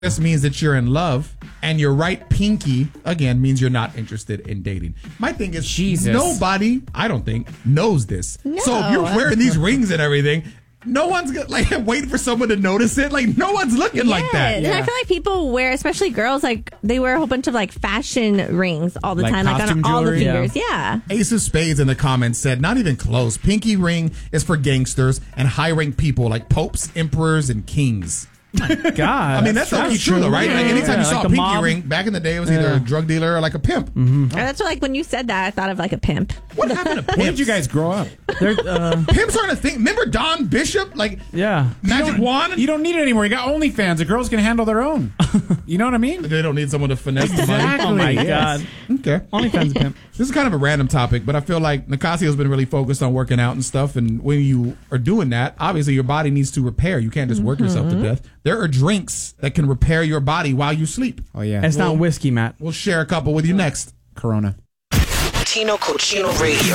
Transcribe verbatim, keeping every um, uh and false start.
This means that you're in love, and your right pinky, again, means you're not interested in dating. My thing is, Jesus. nobody, I don't think, knows this. No. So if you're wearing these rings and everything, no one's gonna, like waiting for someone to notice it. Like, no one's looking like that. And I feel like people wear, especially girls, like they wear a whole bunch of like fashion rings all the Like time, like on costume all the jewelry? fingers. Yeah. Ace of Spades in the comments said, not even close. Pinky ring is for gangsters and high-ranked people like popes, emperors, and kings. God. I mean, that's actually true, though, right? Like, anytime you Yeah, saw like a the pinky mob. ring, back in the day, it was either Yeah. a drug dealer or like a pimp. And that's what, like when you said that, I thought of like a pimp. What happened to pimps? When did you guys grow up? They're, uh, Pimps aren't a thing. Remember Don Bishop? Like, yeah. Magic Wand? You don't need it anymore. You got OnlyFans. The girls can handle their own. You know what I mean? They don't need someone to finesse the money. Exactly. Oh, my Yes. God. Okay. OnlyFans pimp. This is kind of a random topic, but I feel like Nicasio's been really focused on working out and stuff. And when you are doing that, obviously your body needs to repair. You can't just work yourself to death. There are drinks that can repair your body while you sleep. Oh, yeah. It's not whiskey, Matt. We'll share a couple with you next. Corona. Tino Cochino Radio.